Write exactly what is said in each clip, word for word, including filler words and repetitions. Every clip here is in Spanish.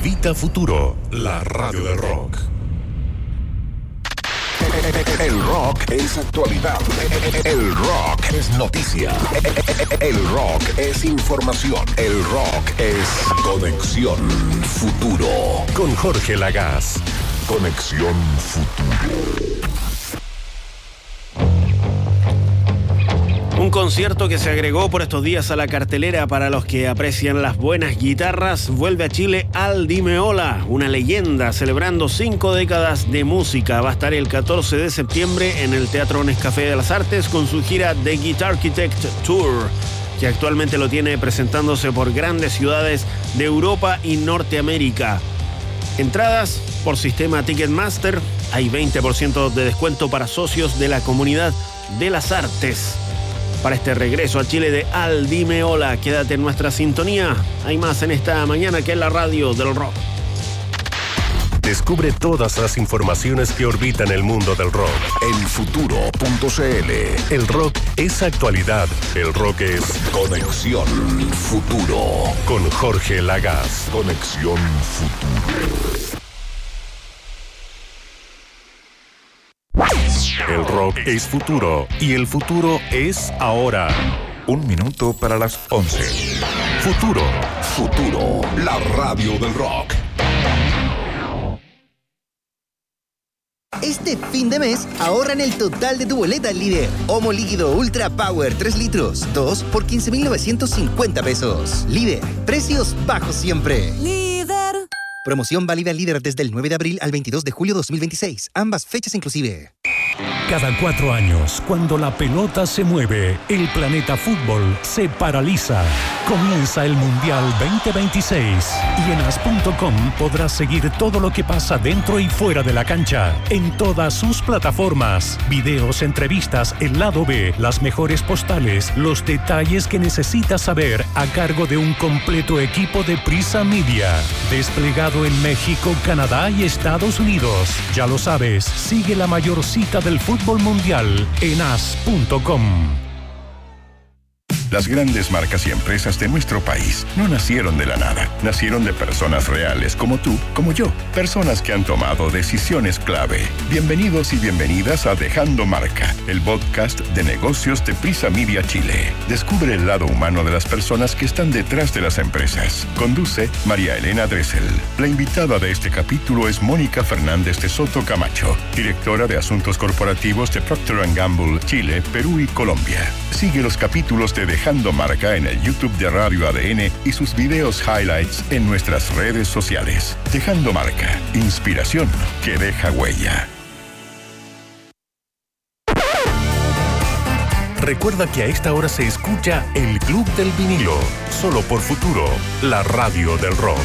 Invita Futuro, la radio del rock. El rock es actualidad. El rock es noticia. El rock es información. El rock es Conexión Futuro. Con Jorge Lagaz. Conexión Futuro. Un concierto que se agregó por estos días a la cartelera para los que aprecian las buenas guitarras. Vuelve a Chile Al Di Meola, una leyenda celebrando cinco décadas de música. Va a estar el catorce de septiembre en el Teatro Nescafé de las Artes con su gira The Guitar Architect Tour, que actualmente lo tiene presentándose por grandes ciudades de Europa y Norteamérica. Entradas por sistema Ticketmaster. Hay veinte por ciento de descuento para socios de la comunidad de las artes. Para este regreso a Chile de Al Di Meola, quédate en nuestra sintonía. Hay más en esta mañana que en la radio del rock. Descubre todas las informaciones que orbitan el mundo del rock en futuro punto c l. El rock es actualidad. El rock es Conexión Futuro. Con Jorge Lagaz. Conexión Futuro. El rock es futuro y el futuro es ahora. Un minuto para las once. Futuro. Futuro, la radio del rock. Este fin de mes, ahorra en el total de tu boleta Líder. Omo líquido Ultra Power tres litros, dos por quince mil novecientos cincuenta pesos. Líder, precios bajos siempre. Líder. Promoción válida Líder desde el nueve de abril al veintidós de julio de dos mil veintiséis. Ambas fechas inclusive. Cada cuatro años, cuando la pelota se mueve, el planeta fútbol se paraliza. Comienza el Mundial veinte veintiséis y en as punto com podrás seguir todo lo que pasa dentro y fuera de la cancha, en todas sus plataformas. Videos, entrevistas, el lado B, las mejores postales, los detalles que necesitas saber a cargo de un completo equipo de Prisa Media. Desplegado en México, Canadá y Estados Unidos. Ya lo sabes, sigue la mayor cita del fútbol mundial en as punto com. Las grandes marcas y empresas de nuestro país no nacieron de la nada. Nacieron de personas reales como tú, como yo. Personas que han tomado decisiones clave. Bienvenidos y bienvenidas a Dejando Marca, el podcast de negocios de Prisa Media Chile. Descubre el lado humano de las personas que están detrás de las empresas. Conduce María Elena Dressel. La invitada de este capítulo es Mónica Fernández de Soto Camacho, directora de Asuntos Corporativos de Procter and Gamble, Chile, Perú y Colombia. Sigue los capítulos de Dejando Marca en el YouTube de Radio A D N y sus videos highlights en nuestras redes sociales. Dejando Marca, inspiración que deja huella. Recuerda que a esta hora se escucha el Club del Vinilo, solo por Futuro, la radio del rock.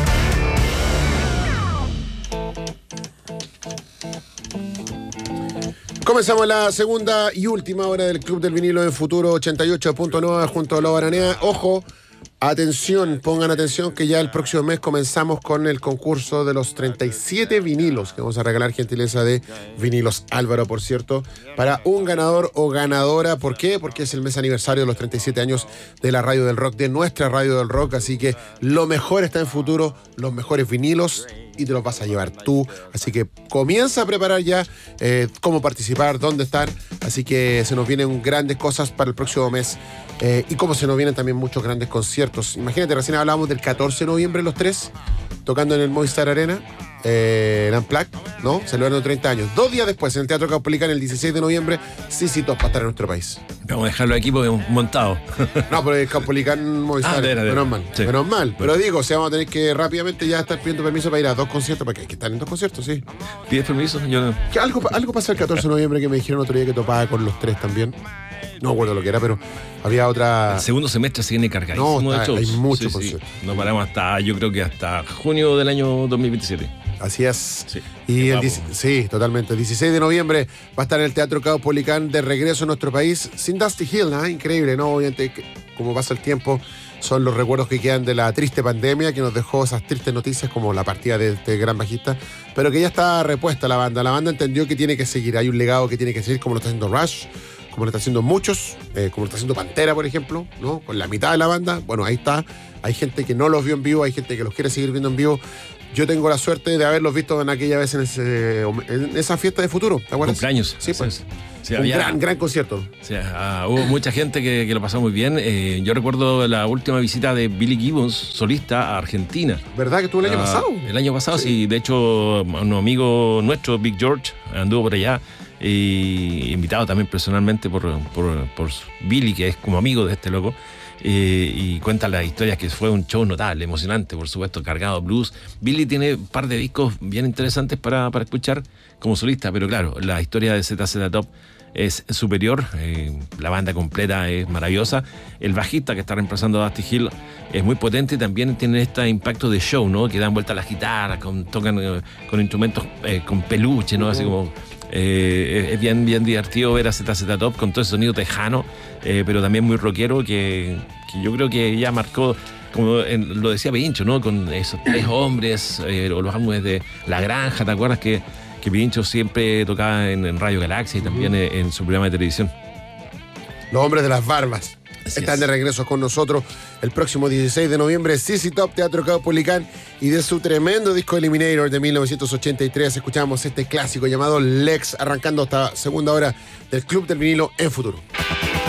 Comenzamos la segunda y última hora del Club del Vinilo en Futuro ochenta y ocho punto nueve junto a Lobo Aranea. Ojo, atención, pongan atención que ya el próximo mes comenzamos con el concurso de los treinta y siete vinilos que vamos a regalar, gentileza de Vinilos Álvaro, por cierto, para un ganador o ganadora. ¿Por qué? Porque es el mes aniversario de los treinta y siete años de la radio del rock, de nuestra radio del rock, así que lo mejor está en Futuro, los mejores vinilos, y te los vas a llevar tú. Así que comienza a preparar ya eh, cómo participar, dónde estar. Así que se nos vienen grandes cosas para el próximo mes. Eh, y como se nos vienen también muchos grandes conciertos. Imagínate, recién hablábamos del catorce de noviembre los tres, tocando en el Movistar Arena, eh, en Unplugged, ¿no? Celebrando treinta años. Dos días después, en el Teatro Caupolicán, el dieciséis de noviembre, sí, sí, todos para estar en nuestro país. Vamos a dejarlo aquí porque hemos montado. No, pero el Caupolicán Movistar, ah, de, de, de. menos mal, sí. menos mal. Pero digo, o sea, vamos a tener que rápidamente ya estar pidiendo permiso para ir a dos conciertos, porque hay que estar en dos conciertos, sí. ¿Pides permiso? Yo no. ¿Qué, algo, algo pasó el catorce de noviembre que me dijeron otro día que topaba con los tres también. No recuerdo lo que era, pero había otra... El segundo semestre se viene cargadísimo no, está, de shows. Hay muchos sí, conciertos. Sí. Nos paramos hasta, yo creo que hasta junio del año dos mil veintisiete. Así es. Sí, y el sí, totalmente. El dieciséis de noviembre va a estar en el Teatro Caupolicán de regreso a nuestro país sin Dusty Hill, ¿no? Increíble, ¿no? Obviamente, como pasa el tiempo, son los recuerdos que quedan de la triste pandemia que nos dejó esas tristes noticias como la partida de este gran bajista, pero que ya está repuesta la banda. La banda entendió que tiene que seguir. Hay un legado que tiene que seguir, como lo está haciendo Rush, como lo está haciendo muchos, eh, como lo está haciendo Pantera, por ejemplo, ¿no? Con la mitad de la banda. Bueno, ahí está. Hay gente que no los vio en vivo, hay gente que los quiere seguir viendo en vivo. Yo tengo la suerte de haberlos visto en aquella vez en, ese, en esa fiesta de futuro, ¿te acuerdas? Cumpleaños. Sí, pues. Sí, un había, gran, gran concierto. Sí, uh, hubo mucha gente que, que lo pasó muy bien. Eh, yo recuerdo la última visita de Billy Gibbons, solista, a Argentina. ¿Verdad que estuvo el año uh, pasado? El año pasado, sí. sí. De hecho, un amigo nuestro, Big George, anduvo por allá. Y invitado también personalmente por, por, por Billy, que es como amigo de este loco. Eh, y cuenta las historias que fue un show notable, emocionante, por supuesto, cargado de blues. Billy tiene un par de discos bien interesantes para, para escuchar como solista, pero claro, la historia de Z Z Top es superior, eh, la banda completa es maravillosa, el bajista que está reemplazando a Dusty Hill es muy potente y también tiene este impacto de show, ¿no? Que dan vuelta las guitarras, con, tocan eh, con instrumentos eh, con peluche, ¿no? Así como... Eh, es bien, bien divertido ver a Z Z Top con todo ese sonido tejano, eh, pero también muy rockero que, que yo creo que ya marcó, como en, lo decía Pincho, ¿no? Con esos tres hombres, eh, o los álbumes de La Granja, ¿te acuerdas que, que Pincho siempre tocaba en, en Radio Galaxia y también en, en su programa de televisión? Los hombres de las barbas. Así Están es. de regreso con nosotros el próximo dieciséis de noviembre, Z Z Top, Teatro Caupolicán, y de su tremendo disco Eliminator de mil novecientos ochenta y tres escuchamos este clásico llamado Lex, arrancando esta segunda hora del Club del Vinilo en Futuro.